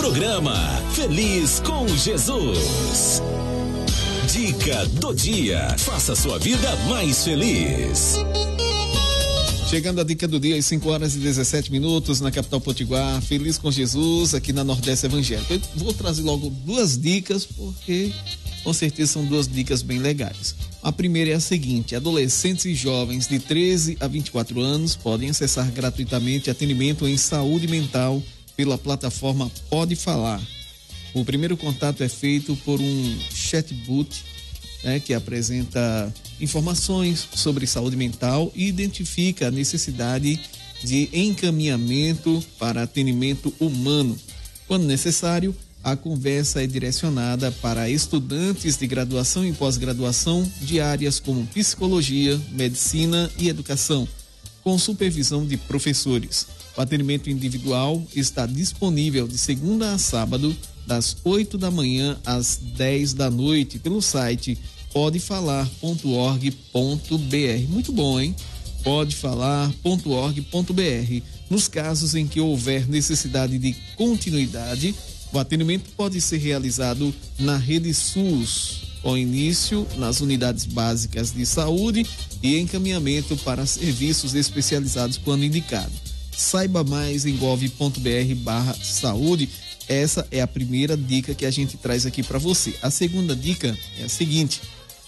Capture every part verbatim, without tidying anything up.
Programa Feliz com Jesus. Dica do dia. Faça sua vida mais feliz. Chegando a dica do dia às cinco horas e dezessete minutos na capital potiguar. Feliz com Jesus aqui na Nordeste Evangélica. Eu vou trazer logo duas dicas, porque com certeza são duas dicas bem legais. A primeira é a seguinte: adolescentes e jovens de treze a vinte e quatro anos podem acessar gratuitamente atendimento em saúde mental pela plataforma Pode Falar. O primeiro contato é feito por um chatbot, né, que apresenta informações sobre saúde mental e identifica a necessidade de encaminhamento para atendimento humano. Quando necessário, a conversa é direcionada para estudantes de graduação e pós-graduação de áreas como psicologia, medicina e educação, com supervisão de professores. O atendimento individual está disponível de segunda a sábado, das oito da manhã às dez da noite, pelo site pode falar ponto org ponto br. Muito bom, hein? pode falar ponto org ponto br. Nos casos em que houver necessidade de continuidade, o atendimento pode ser realizado na rede SUS, com início nas unidades básicas de saúde e encaminhamento para serviços especializados quando indicado. Saiba mais em gov ponto br barra saúde. Essa é a primeira dica que a gente traz aqui para você. A segunda dica é a seguinte: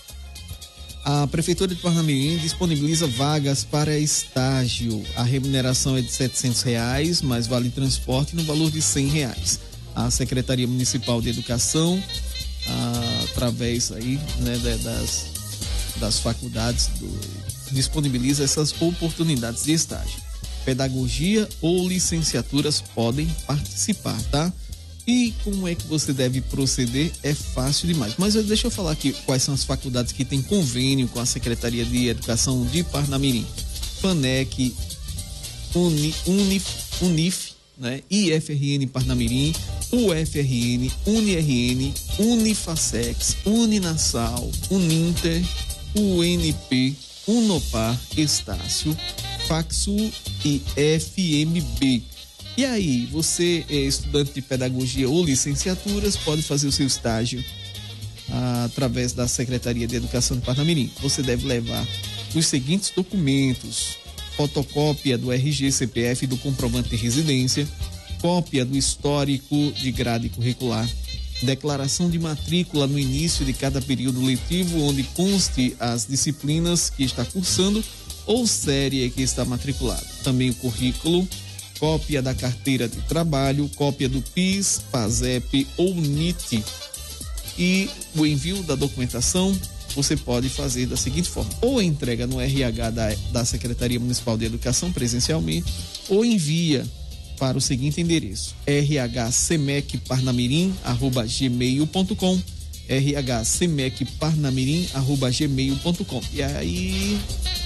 a Prefeitura de Parnamirim disponibiliza vagas para estágio. A remuneração é de setecentos reais, mais vale transporte no valor de cem reais. A Secretaria Municipal de Educação, ah, através aí, né, das, das faculdades, do, disponibiliza essas oportunidades de estágio. Pedagogia ou licenciaturas podem participar, tá? E como é que você deve proceder? É fácil demais. Mas deixa eu falar aqui quais são as faculdades que têm convênio com a Secretaria de Educação de Parnamirim. FANEC, Uni, Unif, Unif, né? I F R N Parnamirim, U F R N, UniRN, Unifacex, Uninasal, Uninter, U N P, Unopar, Estácio, Faxu e F M B. E aí, você é estudante de pedagogia ou licenciaturas, pode fazer o seu estágio ah, através da Secretaria de Educação de Parnamirim. Você deve levar os seguintes documentos: fotocópia do R G, C P F e do comprovante de residência, cópia do histórico de grade curricular, declaração de matrícula no início de cada período letivo, onde conste as disciplinas que está cursando ou série que está matriculado. Também o currículo, cópia da carteira de trabalho, cópia do PIS, PASEP ou N I T. E o envio da documentação você pode fazer da seguinte forma: ou entrega no R H da, da Secretaria Municipal de Educação presencialmente, ou envia para o seguinte endereço: r h semec parnamirim arroba gmail ponto com, r h semec parnamirim arroba gmail ponto com. E aí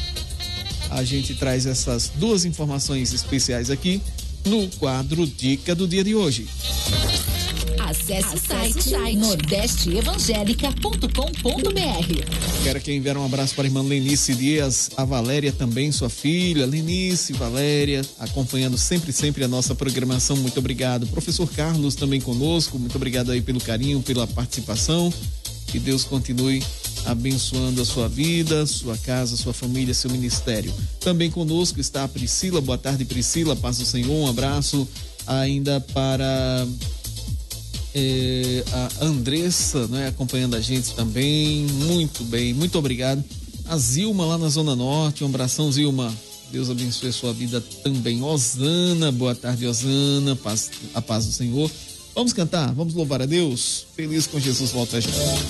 a gente traz essas duas informações especiais aqui no quadro Dica do Dia de hoje. Acesse o site nordeste evangélica ponto com ponto br. Quero que enviar um abraço para a irmã Lenice Dias, a Valéria também, sua filha, Lenice, Valéria, acompanhando sempre, sempre a nossa programação. Muito obrigado. Professor Carlos também conosco, muito obrigado aí pelo carinho, pela participação. Que Deus continue abençoando a sua vida, sua casa, sua família, seu ministério. Também conosco está a Priscila. Boa tarde, Priscila, paz do Senhor, um abraço ainda para é, a Andressa, né, acompanhando a gente também. Muito bem, muito obrigado. A Zilma lá na Zona Norte, um abração, Zilma. Deus abençoe a sua vida também. Osana, boa tarde, Osana, paz, a paz do Senhor. Vamos cantar, vamos louvar a Deus. Feliz com Jesus, volta a gente.